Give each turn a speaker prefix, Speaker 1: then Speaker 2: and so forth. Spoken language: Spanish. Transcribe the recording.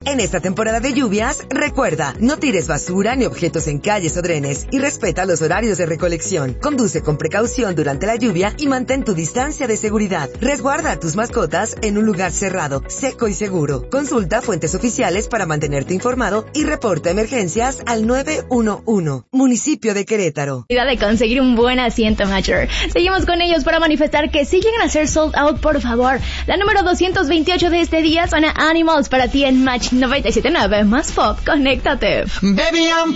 Speaker 1: En esta temporada de lluvias, recuerda, no tires basura ni objetos en calles o drenes y respeta los horarios de recolección. Conduce con precaución durante la lluvia y mantén tu distancia de seguridad. Resguarda a tus mascotas en un lugar cerrado, seco y seguro. Consulta fuentes oficiales para mantenerte informado y reporta emergencias al 911. Municipio de Querétaro.
Speaker 2: De conseguir un buen asiento, Major. Seguimos con ellos para manifestar que si llegan a ser sold out, por favor. La número 228 de este día suena Animals para ti en Match 97.9. Más pop, conéctate.
Speaker 3: Baby, I'm